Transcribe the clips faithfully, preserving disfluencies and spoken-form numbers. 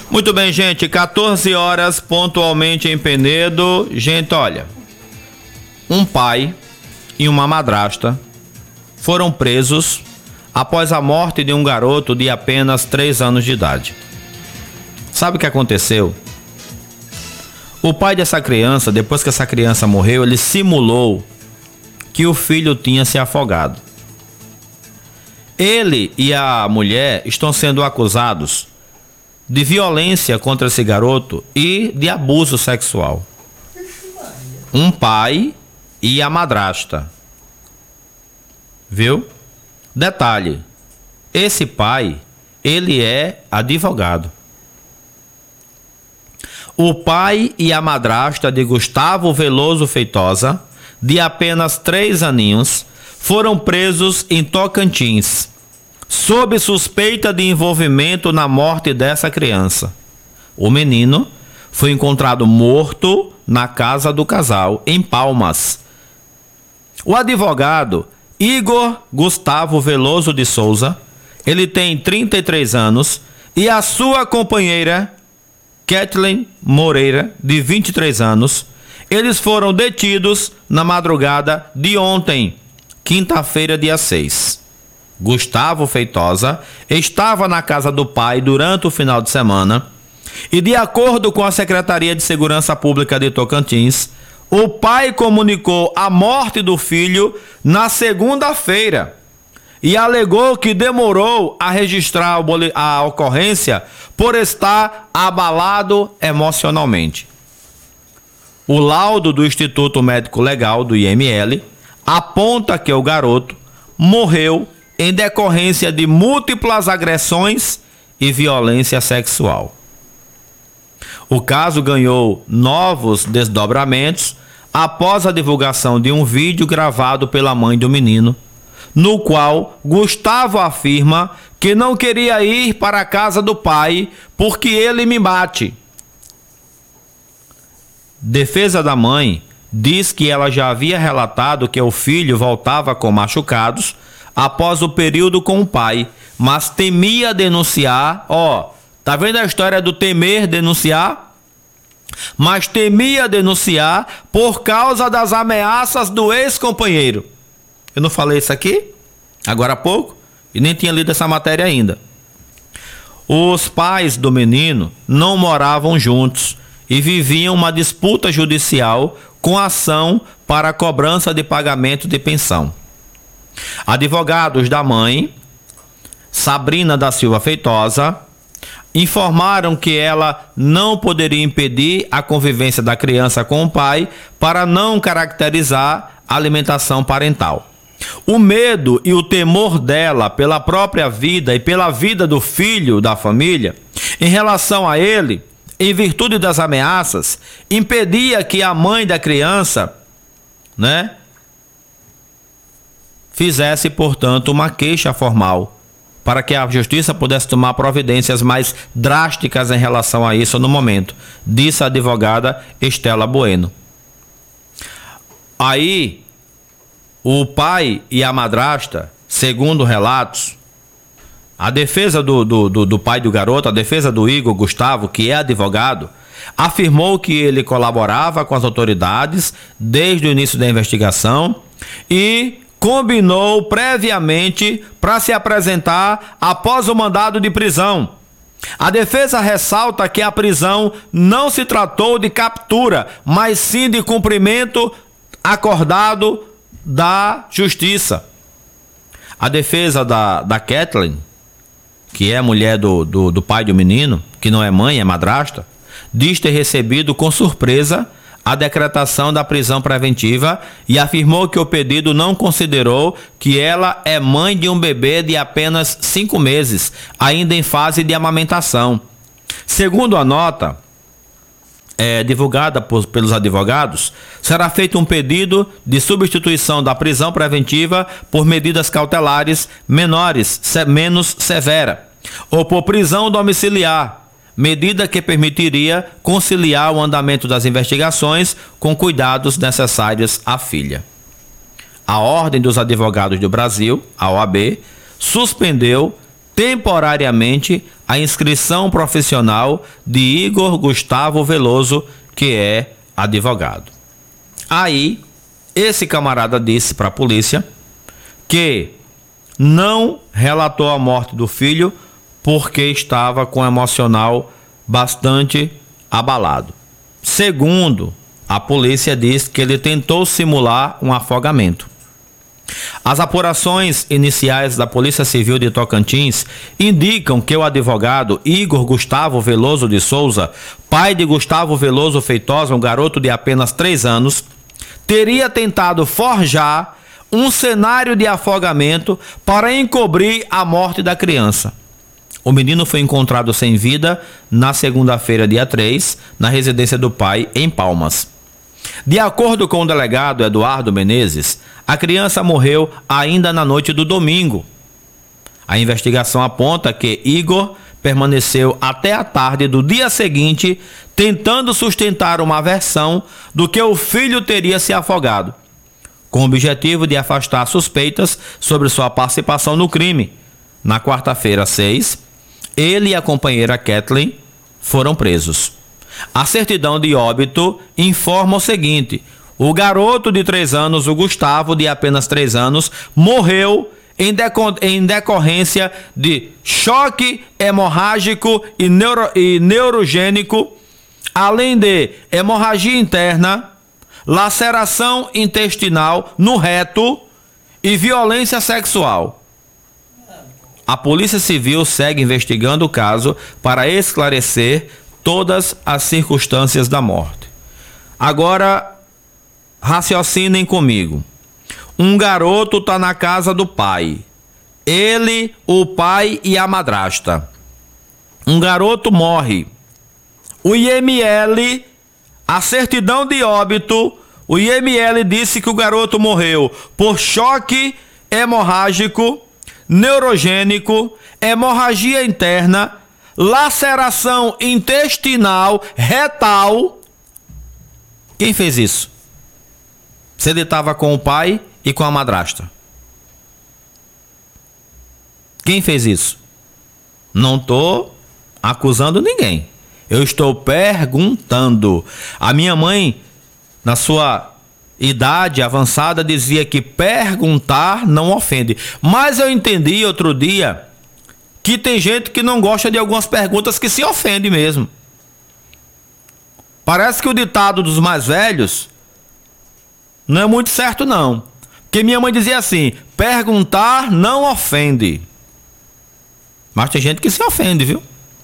Muito bem, gente, quatorze horas pontualmente em Penedo. Gente, olha, um pai e uma madrasta foram presos após a morte de um garoto de apenas três anos de idade. Sabe o que aconteceu? O pai dessa criança, depois que essa criança morreu, ele simulou que o filho tinha se afogado. Ele e a mulher estão sendo acusados de violência contra esse garoto e de abuso sexual. Um pai e a madrasta. Viu? Detalhe, esse pai, ele é advogado. O pai e a madrasta de Gustavo Veloso Feitosa, de apenas três aninhos, foram presos em Tocantins, sob suspeita de envolvimento na morte dessa criança. O menino foi encontrado morto na casa do casal, em Palmas. O advogado Igor Gustavo Veloso de Souza, ele tem trinta e três anos, e a sua companheira, Kathleen Moreira, de vinte e três anos, eles foram detidos na madrugada de ontem, quinta-feira, dia seis. Gustavo Feitosa estava na casa do pai durante o final de semana e, de acordo com a Secretaria de Segurança Pública de Tocantins, o pai comunicou a morte do filho na segunda-feira e alegou que demorou a registrar a ocorrência por estar abalado emocionalmente. O laudo do Instituto Médico Legal, do I M L, aponta que o garoto morreu em decorrência de múltiplas agressões e violência sexual. O caso ganhou novos desdobramentos após a divulgação de um vídeo gravado pela mãe do menino, no qual Gustavo afirma que não queria ir para a casa do pai porque ele me bate. Defesa da mãe diz que ela já havia relatado que o filho voltava com machucados após o período com o pai, mas temia denunciar. Ó, tá vendo a história do temer denunciar? Mas temia denunciar por causa das ameaças do ex-companheiro. Eu não falei isso aqui agora há pouco e nem tinha lido essa matéria ainda. Os pais do menino não moravam juntos e viviam uma disputa judicial com ação para a cobrança de pagamento de pensão. Advogados da mãe, Sabrina da Silva Feitosa, informaram que ela não poderia impedir a convivência da criança com o pai para não caracterizar a alimentação parental. O medo e o temor dela pela própria vida e pela vida do filho da família, em relação a ele, em virtude das ameaças, impedia que a mãe da criança, né, fizesse, portanto, uma queixa formal, para que a justiça pudesse tomar providências mais drásticas em relação a isso no momento, disse a advogada Estela Bueno. Aí, o pai e a madrasta, segundo relatos, a defesa do, do, do, do pai do garoto, a defesa do Igor Gustavo, que é advogado, afirmou que ele colaborava com as autoridades desde o início da investigação e combinou previamente para se apresentar após o mandado de prisão. A defesa ressalta que a prisão não se tratou de captura, mas sim de cumprimento acordado da justiça. A defesa da, da Kathleen, que é a mulher do, do, do pai do menino, que não é mãe, é madrasta, diz ter recebido com surpresa a decretação da prisão preventiva e afirmou que o pedido não considerou que ela é mãe de um bebê de apenas cinco meses, ainda em fase de amamentação. Segundo a nota é, divulgada por, pelos advogados, será feito um pedido de substituição da prisão preventiva por medidas cautelares menores, se, menos severa, ou por prisão domiciliar, medida que permitiria conciliar o andamento das investigações com cuidados necessários à filha. A Ordem dos Advogados do Brasil, a O A B, suspendeu temporariamente a inscrição profissional de Igor Gustavo Veloso, que é advogado. Aí, esse camarada disse para a polícia que não relatou a morte do filho porque estava com o emocional bastante abalado. Segundo, a polícia diz que ele tentou simular um afogamento. As apurações iniciais da Polícia Civil de Tocantins indicam que o advogado Igor Gustavo Veloso de Souza, pai de Gustavo Veloso Feitosa, um garoto de apenas três anos, teria tentado forjar um cenário de afogamento para encobrir a morte da criança. O menino foi encontrado sem vida na segunda-feira, dia três, na residência do pai, em Palmas. De acordo com o delegado Eduardo Menezes, a criança morreu ainda na noite do domingo. A investigação aponta que Igor permaneceu até a tarde do dia seguinte tentando sustentar uma versão do que o filho teria se afogado, com o objetivo de afastar suspeitas sobre sua participação no crime. Na quarta-feira, seis, ele e a companheira Kathleen foram presos. A certidão de óbito informa o seguinte: o garoto de três anos, o Gustavo, de apenas três anos, morreu em, deco em decorrência de choque hemorrágico e, neuro e neurogênico, além de hemorragia interna, laceração intestinal no reto e violência sexual. A Polícia Civil segue investigando o caso para esclarecer todas as circunstâncias da morte. Agora, raciocinem comigo. Um garoto está na casa do pai. Ele, o pai e a madrasta. Um garoto morre. O I M L, a certidão de óbito, o I M L disse que o garoto morreu por choque hemorrágico, neurogênico, hemorragia interna, laceração intestinal, retal. Quem fez isso? Se ele estava com o pai e com a madrasta. Quem fez isso? Não estou acusando ninguém. Eu estou perguntando. A minha mãe, na sua idade avançada, dizia que perguntar não ofende. Mas eu entendi outro dia que tem gente que não gosta de algumas perguntas que se ofende mesmo. Parece que o ditado dos mais velhos não é muito certo, não. Porque minha mãe dizia assim: perguntar não ofende. Mas tem gente que se ofende, viu?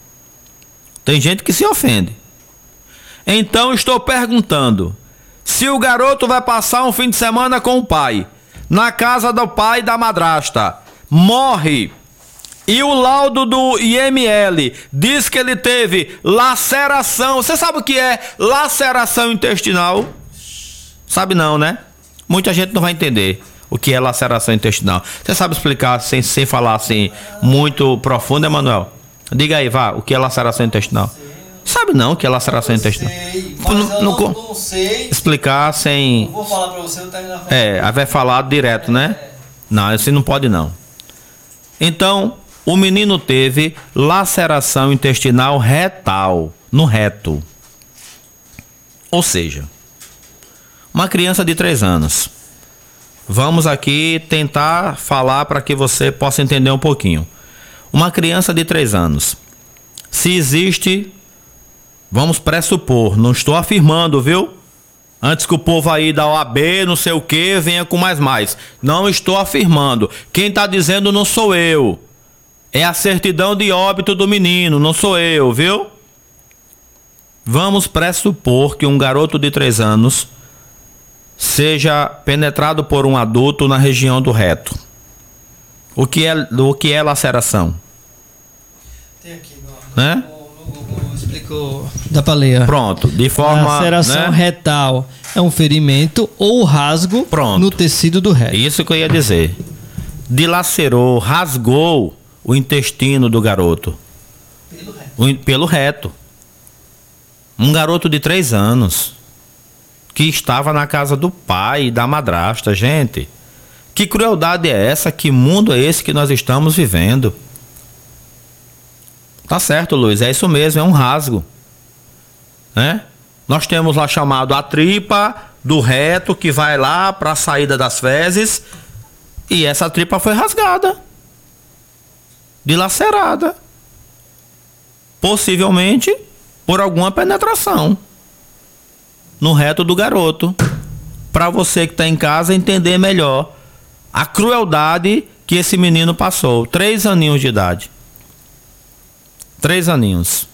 Tem gente que se ofende. Então estou perguntando: se o garoto vai passar um fim de semana com o pai, na casa do pai e da madrasta, morre, e o laudo do I M L diz que ele teve laceração. Você sabe o que é laceração intestinal? Sabe não, né? Muita gente não vai entender o que é laceração intestinal. Você sabe explicar sem, sem falar assim muito profundo, Emanuel? Diga aí, vá, o que é laceração intestinal? Sabe não o que é laceração eu intestinal? Sei, mas não, eu não, não sei explicar sem... Eu vou falar pra você, eu tenho na frente. É, aí vai falar direto, né? Não, assim não pode não. Então, o menino teve laceração intestinal retal, no reto. Ou seja, uma criança de três anos. Vamos aqui tentar falar para que você possa entender um pouquinho. Uma criança de três anos. Se existe, vamos pressupor, não estou afirmando, viu? Antes que o povo aí da O A B, não sei o que, venha com mais mais. Não estou afirmando. Quem está dizendo não sou eu. É a certidão de óbito do menino, não sou eu, viu? Vamos pressupor que um garoto de três anos seja penetrado por um adulto na região do reto. O que é, o que é laceração? Tem aqui, no, né? no, no Google explicou. Dá pra ler. Pronto, de forma... Laceração, né? retal é um ferimento ou rasgo Pronto. No tecido do reto. Isso que eu ia dizer. Dilacerou, rasgou o intestino do garoto. Pelo reto. O, pelo reto. Um garoto de três anos que estava na casa do pai e da madrasta. Gente, que crueldade é essa? Que mundo é esse que nós estamos vivendo? Tá certo, Luiz, é isso mesmo, é um rasgo, né? Nós temos lá chamado a tripa do reto, que vai lá para a saída das fezes, e essa tripa foi rasgada, dilacerada, possivelmente por alguma penetração no reto do garoto. Para você que está em casa entender melhor a crueldade que esse menino passou. Três aninhos de idade. Três aninhos.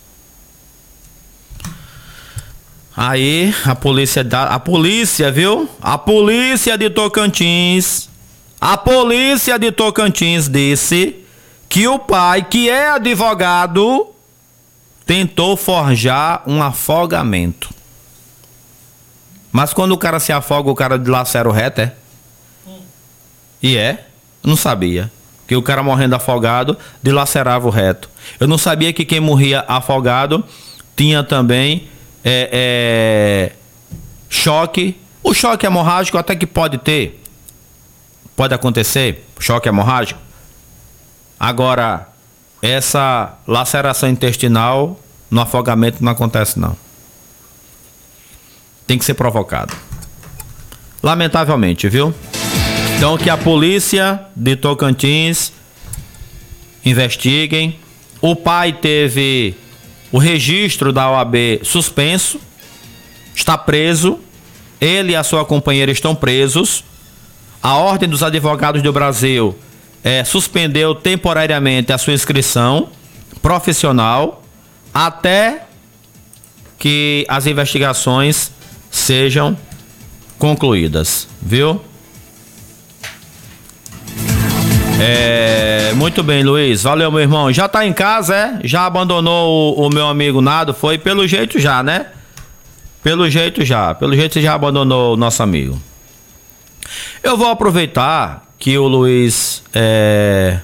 Aí a polícia, a polícia, viu? A polícia de Tocantins, a polícia de Tocantins disse que o pai, que é advogado, tentou forjar um afogamento. Mas quando o cara se afoga, o cara dilacera o reto, é? E é? Eu não sabia. Que o cara morrendo afogado dilacerava o reto. Eu não sabia que quem morria afogado tinha também é, é, choque. O choque hemorrágico até que pode ter. Pode acontecer. Choque hemorrágico. Agora, essa laceração intestinal no afogamento não acontece, não. Tem que ser provocado. Lamentavelmente, viu? Então que a polícia de Tocantins investiguem. O pai teve o registro da O A B suspenso. Está preso. Ele e a sua companheira estão presos. A Ordem dos Advogados do Brasil é, suspendeu temporariamente a sua inscrição profissional até que as investigações sejam concluídas, viu? É, muito bem, Luiz. Valeu, meu irmão. Já tá em casa, é? Já abandonou o, o meu amigo Nado? Foi pelo jeito já, né? Pelo jeito já. Pelo jeito você já abandonou o nosso amigo. Eu vou aproveitar que o Luiz... É...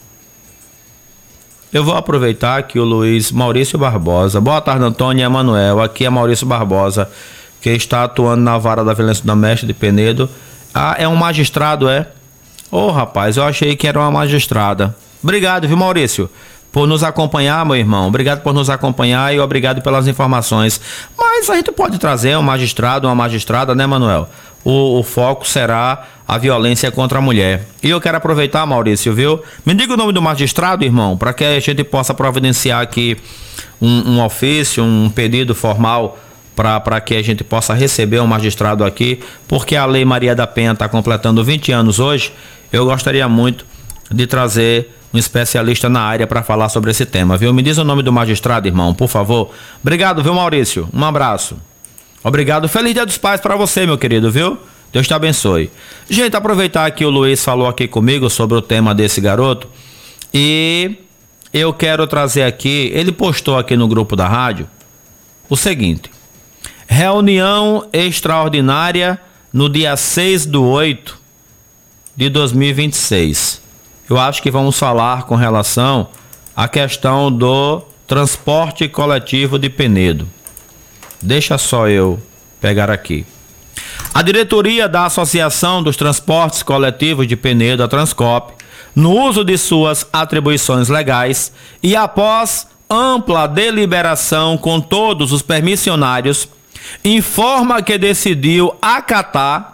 Eu vou aproveitar que o Luiz Maurício Barbosa... Boa tarde, Antônio e Emanuel. Aqui é Maurício Barbosa, que está atuando na vara da violência doméstica de Penedo. Ah, é um magistrado, é? Ô, oh, rapaz, eu achei que era uma magistrada. Obrigado, viu, Maurício, por nos acompanhar, meu irmão. Obrigado por nos acompanhar e obrigado pelas informações. Mas a gente pode trazer um magistrado, uma magistrada, né, Manuel? O, o foco será a violência contra a mulher. E eu quero aproveitar, Maurício, viu? Me diga o nome do magistrado, irmão, para que a gente possa providenciar aqui um, um ofício, um pedido formal para que a gente possa receber um magistrado aqui, porque a Lei Maria da Penha está completando vinte anos hoje. Eu gostaria muito de trazer um especialista na área para falar sobre esse tema, viu? Me diz o nome do magistrado, irmão, por favor. Obrigado, viu, Maurício? Um abraço. Obrigado. Feliz Dia dos Pais para você, meu querido, viu? Deus te abençoe. Gente, aproveitar que o Luiz falou aqui comigo sobre o tema desse garoto e eu quero trazer aqui, ele postou aqui no grupo da rádio o seguinte: reunião extraordinária no dia seis do oito de dois mil e vinte e seis. Eu acho que vamos falar com relação à questão do transporte coletivo de Penedo. Deixa só eu pegar aqui. A diretoria da Associação dos Transportes Coletivos de Penedo, a Transcop, no uso de suas atribuições legais e após ampla deliberação com todos os permissionários, informa que decidiu acatar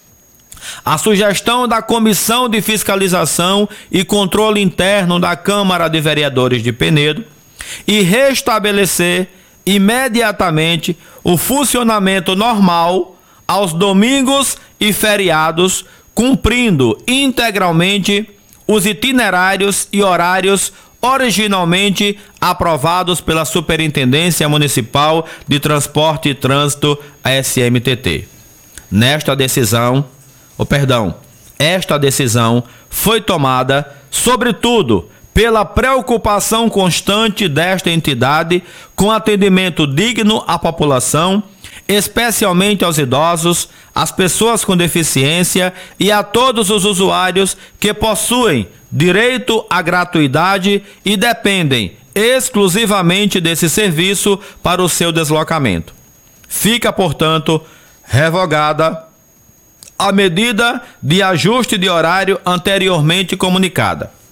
a sugestão da Comissão de Fiscalização e Controle Interno da Câmara de Vereadores de Penedo e restabelecer imediatamente o funcionamento normal aos domingos e feriados, cumprindo integralmente os itinerários e horários originalmente aprovados pela Superintendência Municipal de Transporte e Trânsito, a S M T T. Nesta decisão, oh, perdão, esta decisão foi tomada, sobretudo, pela preocupação constante desta entidade com atendimento digno à população, especialmente aos idosos, às pessoas com deficiência e a todos os usuários que possuem direito à gratuidade e dependem exclusivamente desse serviço para o seu deslocamento. Fica, portanto, revogada a medida de ajuste de horário anteriormente comunicada.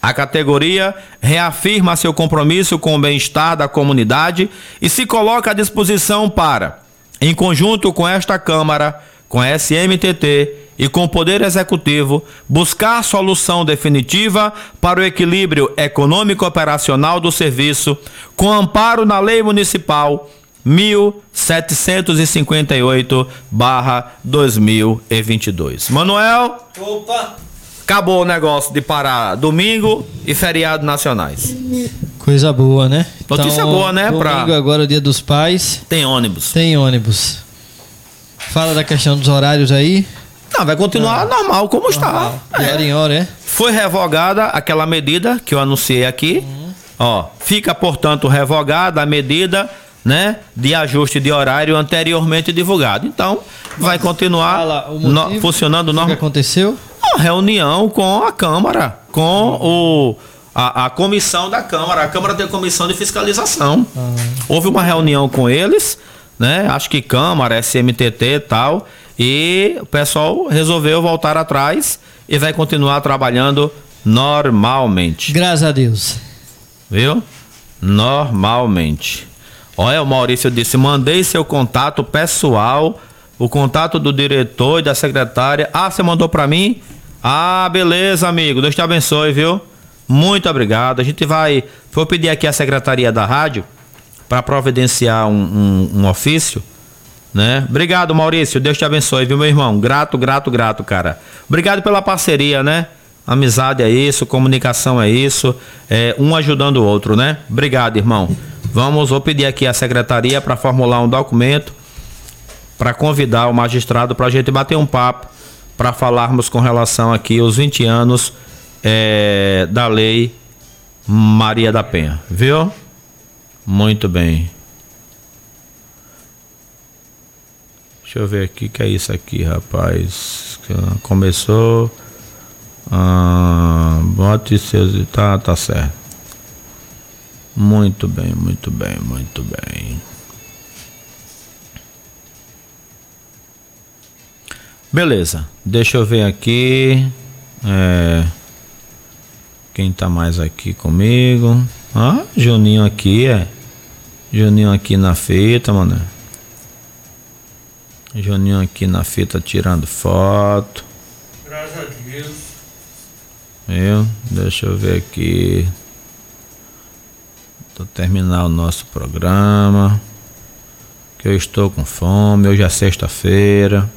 A categoria reafirma seu compromisso com o bem-estar da comunidade e se coloca à disposição para, em conjunto com esta Câmara, com a S M T T e com o Poder Executivo, buscar solução definitiva para o equilíbrio econômico operacional do serviço, com amparo na Lei Municipal mil setecentos e cinquenta e oito barra dois mil e vinte e dois. Manuel? Opa! Acabou o negócio de parar domingo e feriados nacionais. Coisa boa, né? Notícia então, boa, né? Domingo Pra... agora, o Dia dos Pais. Tem ônibus. Tem ônibus. Fala da questão dos horários aí. Não, vai continuar ah, normal como normal. está. De hora em hora, é? Foi revogada aquela medida que eu anunciei aqui. Uhum. Ó, fica, portanto, revogada a medida, né, de ajuste de horário anteriormente divulgado. Então, vai continuar Fala, o no, funcionando normal. O que aconteceu? Uma reunião com a Câmara, com o, a, a comissão da Câmara. A Câmara tem comissão de fiscalização. Uhum. Houve uma reunião com eles, né? Acho que Câmara, S M T T e tal. E o pessoal resolveu voltar atrás e vai continuar trabalhando normalmente. Graças a Deus. Viu? Normalmente. Olha, o Maurício disse, mandei seu contato pessoal, o contato do diretor e da secretária. Ah, você mandou pra mim? Ah, beleza, amigo. Deus te abençoe, viu? Muito obrigado. A gente vai... Vou pedir aqui à secretaria da rádio para providenciar um, um, um ofício, né? Obrigado, Maurício. Deus te abençoe, viu, meu irmão? Grato, grato, grato, cara. Obrigado pela parceria, né? Amizade é isso, comunicação é isso, é um ajudando o outro, né? Obrigado, irmão. Vamos, vou pedir aqui à secretaria para formular um documento para convidar o magistrado para a gente bater um papo, para falarmos com relação aqui aos vinte anos é, da Lei Maria da Penha, viu? Muito bem. Deixa eu ver aqui, que é isso aqui, rapaz. Começou. Ah, bote seus. Tá, tá certo. Muito bem, muito bem, muito bem. Beleza, deixa eu ver aqui. É, quem tá mais aqui comigo? Ah, Juninho aqui, é. Juninho aqui na fita, mano. Juninho aqui na fita tirando foto. Graças a Deus. Viu? Deixa eu ver aqui. Tô terminar o nosso programa. Que eu estou com fome. Hoje é sexta-feira,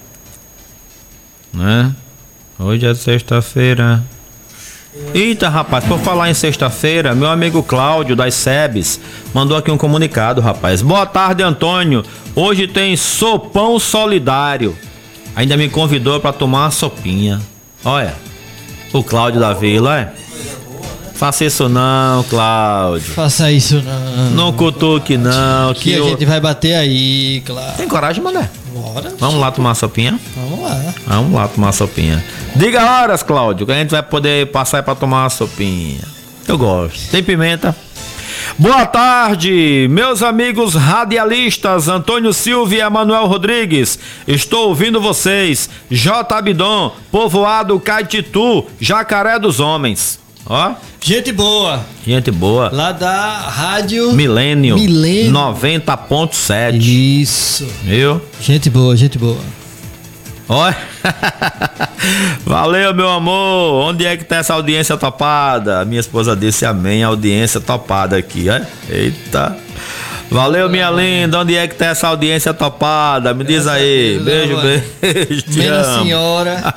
né? Hoje é sexta-feira. Eita, rapaz, por falar em sexta-feira, meu amigo Cláudio das Sebes mandou aqui um comunicado, rapaz. Boa tarde, Antônio. Hoje tem sopão solidário. Ainda me convidou para tomar uma sopinha. Olha, o Cláudio da Vila, é? Faça isso não, Cláudio. Faça isso não. Não cutuque não. Que, que a eu... gente vai bater aí, claro. Tem coragem, Mané? Bora. Vamos lá tomar sopinha? Vamos lá. Vamos lá tomar sopinha. Diga horas, Cláudio, que a gente vai poder passar para tomar uma sopinha. Eu gosto. Tem pimenta? Boa tarde, meus amigos radialistas Antônio Silva e Emanuel Rodrigues. Estou ouvindo vocês. J. Abidon, povoado Caetitu, Jacaré dos Homens. Ó. Gente boa. Gente boa. Lá da rádio Milênio. Milênio. noventa ponto sete. Isso. Viu? Gente boa, gente boa. Ó. Valeu, meu amor. Onde é que tá essa audiência topada? Minha esposa disse amém, audiência topada aqui, ó. Eita. Valeu, minha linda. Onde é que tá essa audiência topada? Me diz aí. Beijo, beijo. Te Minha amo. senhora.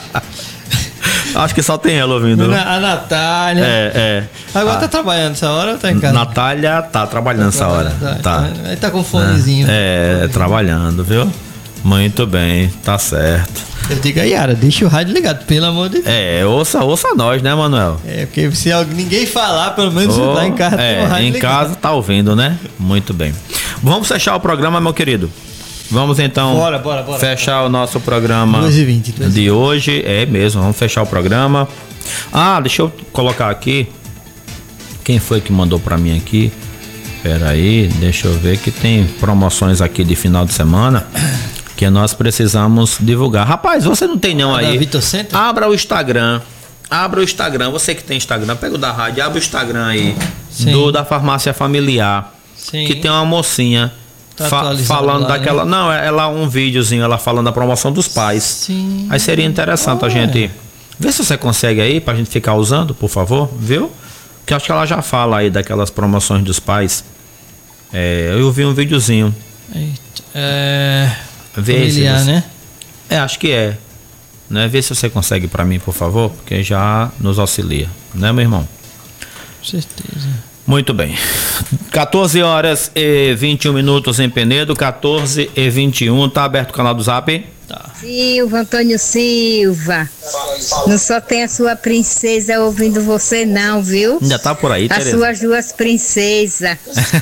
Acho que só tem ela ouvindo. A Natália. É, é. Agora ah. tá trabalhando essa hora ou tá em casa? Natália tá trabalhando essa hora. Tá. Tá. Aí tá com fonezinho. É, é, trabalhando, viu? Muito bem, tá certo. Eu digo aí, Yara, deixa o rádio ligado, pelo amor de Deus. É, ouça, ouça nós, né, Manuel? É, porque se ninguém falar, pelo menos oh, lá em casa é, tem o rádio em ligado. casa tá ouvindo, né? Muito bem. Vamos fechar o programa, meu querido. Vamos então bora, bora, bora, fechar bora. o nosso programa duas e vinte, duas e vinte. de hoje. É mesmo, vamos fechar o programa. Ah, deixa eu colocar aqui. Quem foi que mandou pra mim aqui? Pera aí, deixa eu ver que tem promoções aqui de final de semana que nós precisamos divulgar. Rapaz, você não tem não ah, aí? Vitor Center? Abra o Instagram. Abra o Instagram, você que tem Instagram, pega o da rádio, abre o Instagram aí, Sim. do da farmácia familiar, Sim. que tem uma mocinha Tá fa falando lá, daquela, né? não, é ela um videozinho, ela falando da promoção dos pais. Sim. Aí seria interessante Ah, a gente é. ver se você consegue aí pra gente ficar usando, por favor, viu? Que acho que ela já fala aí daquelas promoções dos pais. É, eu vi um videozinho. Eita, é... Vê se familiar, você- né? É, acho que é. Né? Vê se você consegue pra mim, por favor, porque já nos auxilia, né, meu irmão? Com certeza. Muito bem. quatorze horas e vinte e um minutos em Penedo, quatorze e vinte e um. Tá aberto o canal do Zap? Tá. Silva, Antônio Silva. Não só tem a sua princesa ouvindo você, não, viu? Ainda tá por aí, As Tereza? suas duas princesas.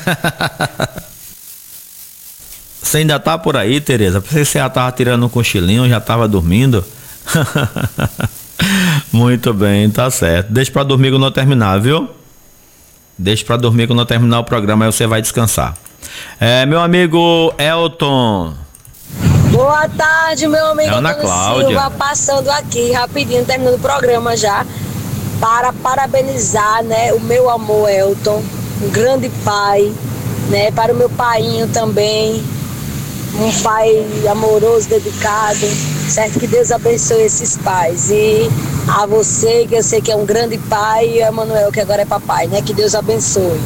Você ainda tá por aí, Tereza? Pensei que você já tava tirando um cochilinho, já tava dormindo. Muito bem, tá certo. Deixa pra dormir quando eu terminar, viu? Deixa pra dormir quando eu terminar o programa, aí você vai descansar. É, meu amigo Elton. Boa tarde, meu amigo É Ana Antônio Cláudia. Silva, passando aqui rapidinho, terminando o programa já, para parabenizar, né, o meu amor Elton, um grande pai, né, para o meu painho também, um pai amoroso, dedicado, certo? Que Deus abençoe esses pais. E a você, que eu sei que é um grande pai, e a Manuel, que agora é papai, né, que Deus abençoe.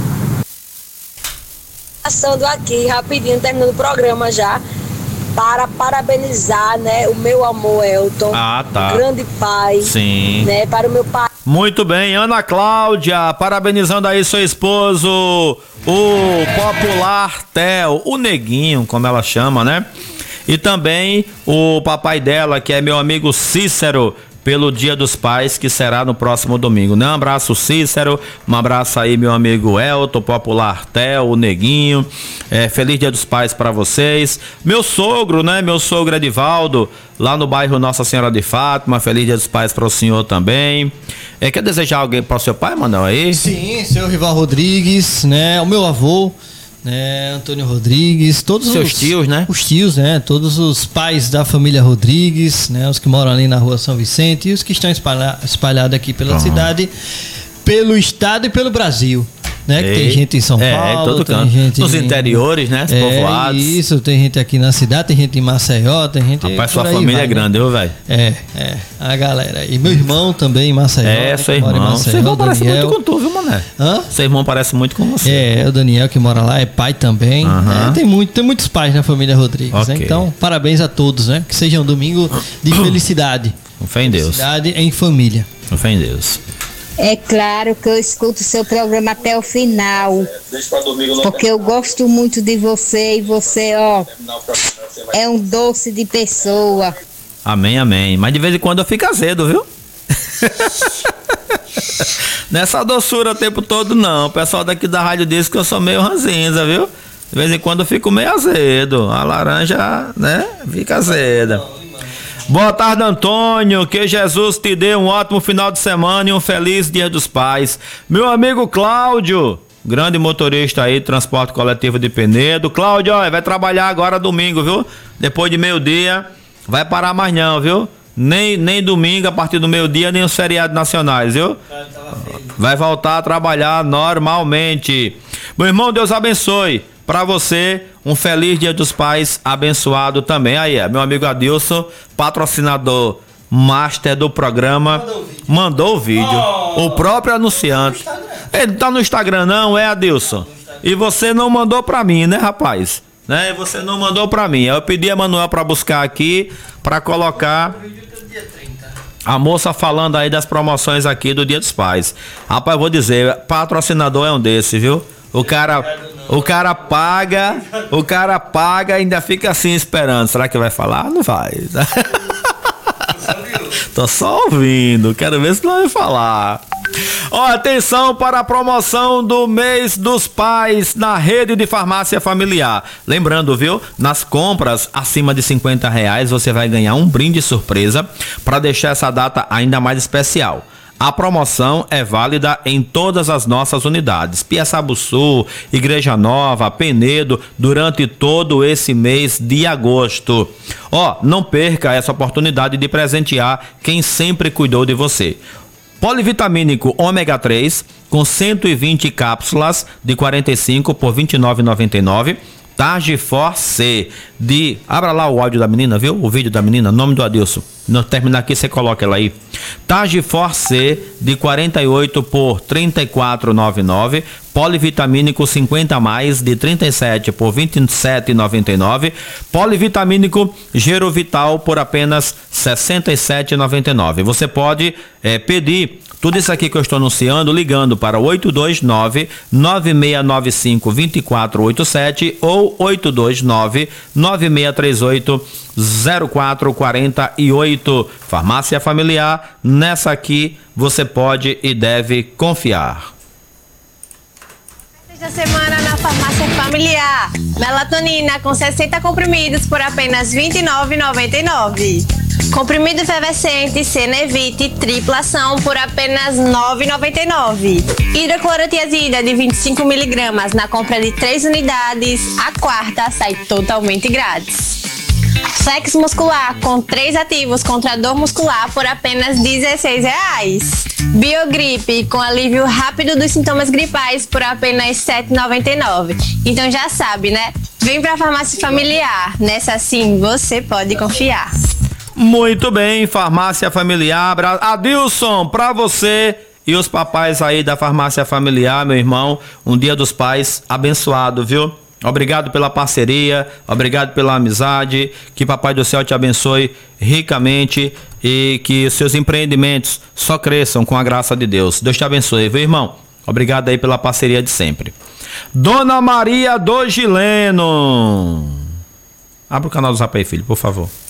Passando aqui rapidinho, terminando o programa já, para parabenizar, né, o meu amor Elton, Ah, tá. um grande pai, Sim. né, para o meu pai. Muito bem, Ana Cláudia, parabenizando aí seu esposo, o popular Theo, o Neguinho, como ela chama, né? E também o papai dela, que é meu amigo Cícero, pelo Dia dos Pais, que será no próximo domingo, né? Um abraço, Cícero, um abraço aí, meu amigo Elton, popular Theo, o Neguinho, é, feliz Dia dos Pais para vocês. Meu sogro, né? Meu sogro Edivaldo, lá no bairro Nossa Senhora de Fátima, feliz Dia dos Pais para o senhor também. É, quer desejar alguém para o seu pai, Manuel, aí? Sim, seu Rival Rodrigues, né? O meu avô, né? Antônio Rodrigues, todos Seus os tios, né? Os tios, né? Todos os pais da família Rodrigues, né? Os que moram ali na rua São Vicente e os que estão espalha espalhados aqui pela Pronto. cidade, pelo estado e pelo Brasil. Né? Que tem Ei, gente em São é, Paulo, em todo tem canto. gente Nos em- interiores, né? Os É, povoados. isso, tem gente aqui na cidade, tem gente em Maceió, tem gente. Rapaz, por sua aí família vai, é né? grande, viu, velho? É, é, a galera. E meu irmão também em Maceió. É, né, seu que mora em irmão. Maceió, Seu irmão parece Daniel. muito com tu, viu, mané? Hã? Seu irmão parece muito com você. É, o Daniel que mora lá é pai também. Aham. É, tem, muito, tem muitos pais na família Rodrigues, Ok. né? Então, parabéns a todos, né? Que seja um domingo de felicidade. Com fé em Deus. Felicidade em família. Com fé em Deus. É claro que eu escuto o seu programa até o final. Porque eu gosto muito de você e você, ó, é um doce de pessoa. Amém, amém. Mas de vez em quando eu fico azedo, viu? Nessa doçura o tempo todo, não. O pessoal daqui da rádio diz que eu sou meio ranzinza, viu? De vez em quando eu fico meio azedo. A laranja, né? Fica azeda. Boa tarde, Antônio. Que Jesus te dê um ótimo final de semana e um feliz Dia dos Pais. Meu amigo Cláudio, grande motorista aí, transporte coletivo de Penedo. Cláudio, ó, vai trabalhar agora domingo, viu? Depois de meio-dia, vai parar mais não, viu? Nem, nem domingo, a partir do meio-dia, nem os feriados nacionais, viu? Vai voltar a trabalhar normalmente. Meu irmão, Deus abençoe. Pra você, um feliz Dia dos Pais abençoado também. Aí, é, meu amigo Adilson, patrocinador master do programa, mandou o vídeo. O próprio anunciante. Ele tá no Instagram não, é, Adilson? E você não mandou pra mim, né, rapaz? Né? E você não mandou pra mim. Eu pedi a Manuel pra buscar aqui, pra colocar a moça falando aí das promoções aqui do Dia dos Pais. Rapaz, eu vou dizer, patrocinador é um desse, viu? O cara, o cara paga, o cara paga e ainda fica assim esperando. Será que vai falar? Não vai. Tô só ouvindo, quero ver se não vai falar. Ó, atenção para a promoção do mês dos pais na rede de farmácia familiar. Lembrando, viu? Nas compras acima de cinquenta reais você vai ganhar um brinde surpresa para deixar essa data ainda mais especial. A promoção é válida em todas as nossas unidades, Piaçabuçu, Igreja Nova, Penedo, durante todo esse mês de agosto. Ó, não perca essa oportunidade de presentear quem sempre cuidou de você. Polivitamínico ômega três com cento e vinte cápsulas de quarenta e cinco por vinte e nove reais e noventa e nove centavos. Tagifor C de... Abra lá o áudio da menina, viu? O vídeo da menina, nome do Adilson. No terminar aqui, você coloca ela aí. Tagifor C de quarenta e oito por trinta e quatro reais e noventa e nove centavos. Polivitamínico cinquenta mais de trinta e sete por vinte e sete reais e noventa e nove centavos. Polivitamínico Gerovital por apenas sessenta e sete reais e noventa e nove centavos. Você pode é, pedir tudo isso aqui que eu estou anunciando ligando para oito dois nove, nove seis nove cinco, dois quatro oito sete ou oito dois nove, nove seis três oito, zero quatro quatro oito. Farmácia Familiar, nessa aqui você pode e deve confiar. Esta semana na Farmácia Familiar, melatonina com sessenta comprimidos por apenas vinte e nove reais e noventa e nove centavos. Comprimido efervescente Cenevite tripla ação por apenas nove reais e noventa e nove centavos. Hidroclorotiazida de vinte e cinco miligramas na compra de três unidades, a quarta sai totalmente grátis. Flex muscular com três ativos contra a dor muscular por apenas dezesseis reais. Biogripe com alívio rápido dos sintomas gripais por apenas sete reais e noventa e nove centavos. Então já sabe, né? Vem pra Farmácia Familiar. Nessa sim você pode confiar. Muito bem, Farmácia Familiar. Adilson, pra você e os papais aí da Farmácia Familiar, meu irmão, um Dia dos Pais abençoado, viu? Obrigado pela parceria, obrigado pela amizade, que Papai do Céu te abençoe ricamente e que os seus empreendimentos só cresçam com a graça de Deus. Deus te abençoe, viu, irmão? Obrigado aí pela parceria de sempre. Dona Maria do Gileno. Abra o canal do Zap aí, filho, por favor.